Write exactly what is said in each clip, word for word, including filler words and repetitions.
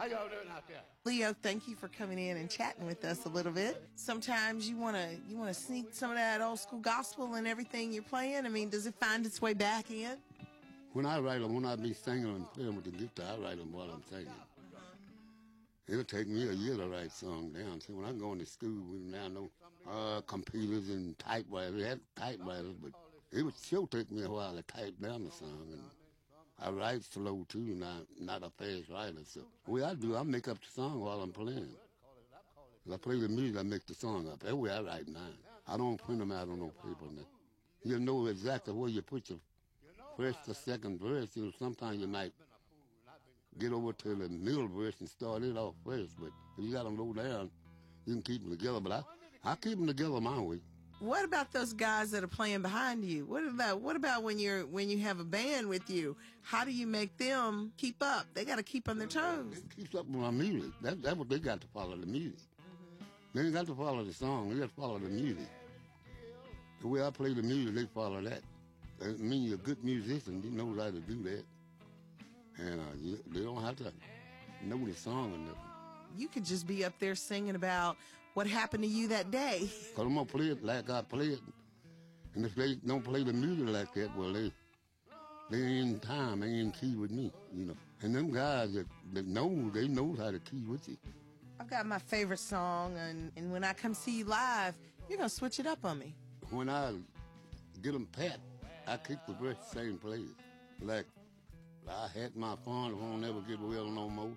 How y'all doing out there? Leo, thank you for coming in and chatting with us a little bit. Sometimes you want to you want to sneak some of that old school gospel and everything you're playing. I mean, does it find its way back in? When I write them, when I be singing and playing with the guitar, I write them while I'm singing. It'll take me a year to write songs down. See, when I go into school, we now know uh, computers and typewriters. We had typewriters, but it would still take me a while to type down the song. And I write slow, too, and I'm not a fast writer. So the way I do, I make up the song while I'm playing. As I play the music, I make the song up. That's the way I write mine. I don't print them out on no paper. You know exactly where you put your first or second verse. You know, sometimes you might get over to the middle verse and start it off first, but if you got them low down, you can keep them together. But I, I keep them together my way. What about those guys that are playing behind you? What about what about when you're when you have a band with you? How do you make them keep up? They got to keep on their toes. It keeps up with my music. That, that's what they got to follow, the music. Mm-hmm. They ain't got to follow the song. They got to follow the music. The way I play the music, they follow that. I mean, you're a good musician. You know how to do that. And uh, you, they don't have to know the song or nothing. You could just be up there singing about what happened to you that day. Because I'm going to play it like I play it. And if they don't play the music like that, well, they they ain't in time, they ain't in key with me, you know. And them guys that, that know, they know how to key with you. I've got my favorite song, and, and when I come see you live, you're going to switch it up on me. When I get them pat, I kick the verse the same place. Like, I had my fun, I won't ever get well no more.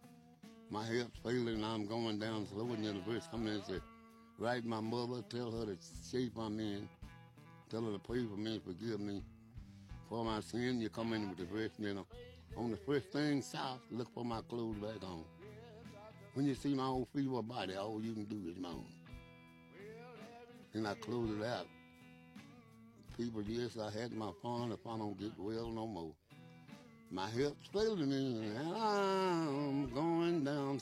My hips failing, I'm going down slow, and then the verse come in and say, write my mother, tell her the shape I'm in, tell her to pray for me and forgive me for my sin. You come in with the verse, you know, on the first thing south, look for my clothes back on. When you see my old feeble body, all you can do is moan. And I close it out. People, yes, I had my fun, if I don't get well no more. My hips failing me, and I'm going down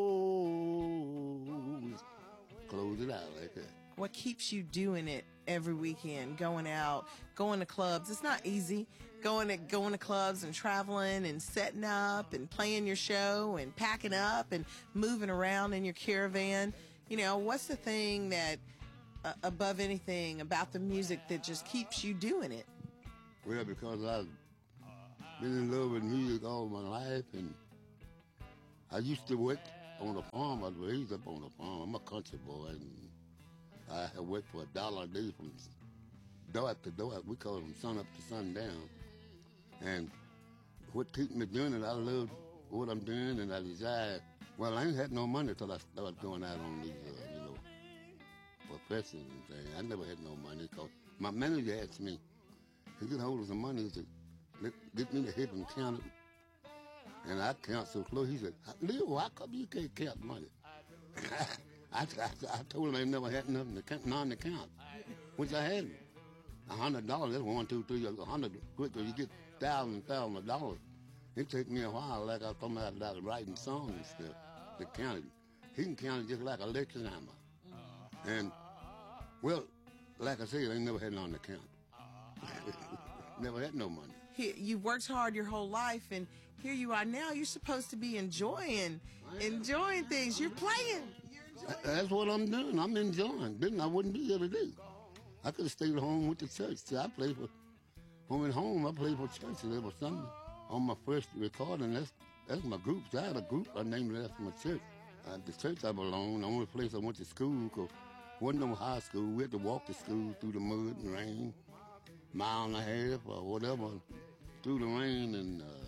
slow. Close it out like that. What keeps you doing it every weekend, going out, going to clubs? It's not easy, going to going to clubs and traveling and setting up and playing your show and packing up and moving around in your caravan. You know, what's the thing that, uh, above anything, about the music that just keeps you doing it? Well, because I've been in love with music all my life, and I used to work on the farm. I was raised up on the farm. I'm a country boy, and I have worked for a dollar a day from dark to dark. We call them sun up to sundown. And what keeps me doing it, I love what I'm doing, and I desire. Well, I ain't had no money till I started going out on these, uh, you know, professions and things. I never had no money, because my manager asked me, he could hold some money to get me to help him count it. And I count so close. He said, Leo, how come you can't count money? I, I, I told him I never had nothing to count, none to count, which I hadn't. A hundred dollars, that's one, two, three, a hundred. Quicker, you get thousands, thousands of dollars. It took me a while, like I come out like writing songs and stuff, to count it. He can count it just like a lecture hammer. And, well, like I said, I ain't never had none to count. Never had no money. You've worked hard your whole life, and here you are now. You're supposed to be enjoying, enjoying things. You're playing. You're enjoying. That's what I'm doing. I'm enjoying. Then I wouldn't be here today. I could have stayed home with the church. See, I played for, when at home, I played for church every Sunday. On my first recording, that's that's my group. So I had a group, I named it after my church. Uh, the church I belonged, the only place I went to school, because wasn't no high school. We had to walk to school through the mud and rain, mile and a half or whatever, through the rain, and uh,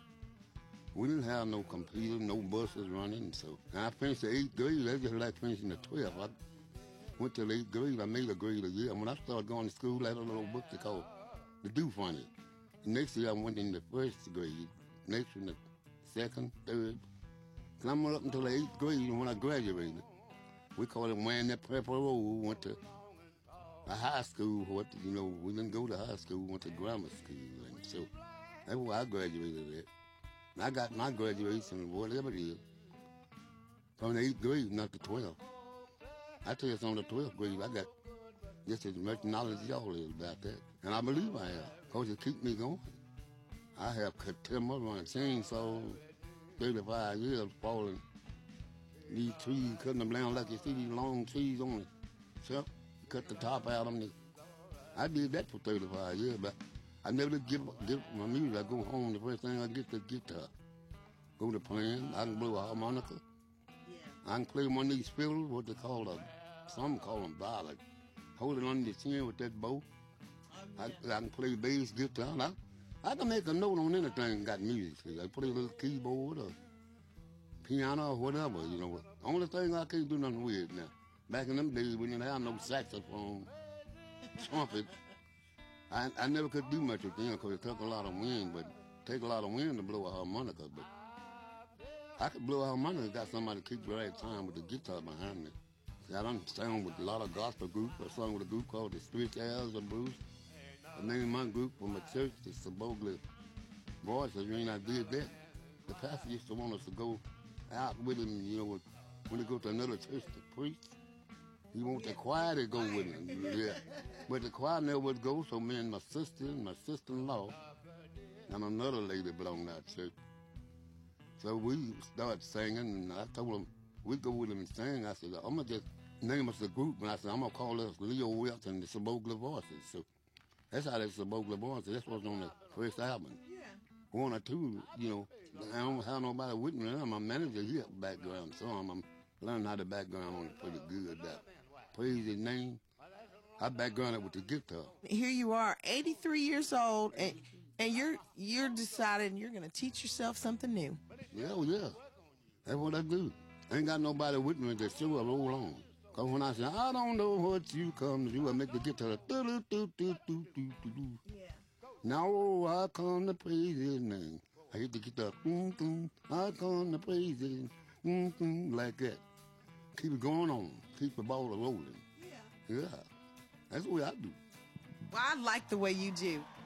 we didn't have no computer, no buses running. So and I finished the eighth grade. That's just like finishing the twelfth. I went to the eighth grade. I made a grade a year. And when I started going to school, I had a little book they called The Do Funny. The next year I went in the first grade. Next in the second, third. And I went up until the eighth grade. And when I graduated, we called it wearing that purple robe. Went to a high school. What you know, we didn't go to high school. We went to grammar school, and so that's where I graduated at. And I got my graduation, whatever it is, from the eighth grade, not the twelfth. I tell you, it's on the twelfth grade. I got just as much knowledge as y'all is about that, and I believe I have, because it keeps me going. I have timber, running chainsaws, thirty-five years falling. These trees, cutting them down like you see these long trees on the shelf, cut the top out of them. I did that for thirty-five years, but I never give, give my music. I go home, the first thing I get the guitar. Go to playing. I can blow a harmonica. I can play one of these fiddles, what they call them. Some call them violin. Hold it on your chin with that bow. I, I can play bass guitar. I, I can make a note on anything got music. I play a little keyboard or piano or whatever, you know. Only thing I can't do nothing with now. Back in them days, we didn't have no saxophone, trumpet. I, I never could do much with them because it took a lot of wind, but it take a lot of wind to blow a harmonica. But I could blow a harmonica, got somebody to keep the right time with the guitar behind me. See, I done sang with a lot of gospel groups. I sung with a group called the Spirituals of Blues. I named my group from my church, the Sabogli Voices. When I did that, the pastor used to want us to go out with him, you know, when he go to another church to preach. He want the choir to go with him, yeah. But the choir never would go, so me and my sister and my sister-in-law and another lady belonged to that church. So we started singing, and I told him, we go with him and sing. I said, I'm going to just name us the group, and I said, I'm going to call us Leo Wilts and the Sabogli Voices. So that's how the Sabogli Voices, that's what's on the first album. One or two, you know, I don't have nobody with me. My manager, he got background, so I'm, I'm learning how to background on it pretty good. That praise his name. I background it with the guitar. Here you are, eighty-three years old, and and you're you're deciding you're going to teach yourself something new. Yeah, well, yeah. That's what I do. I ain't got nobody with me to show I roll on. Because when I say, I don't know what you come to do, I make the guitar do do do do do do do. Now I come to praise his name. I hit the guitar, boom, boom. I come to praise his boom, boom, like that. Keep it going on. Keep the ball rolling. Yeah. Yeah. That's the way I do. Well, I like the way you do.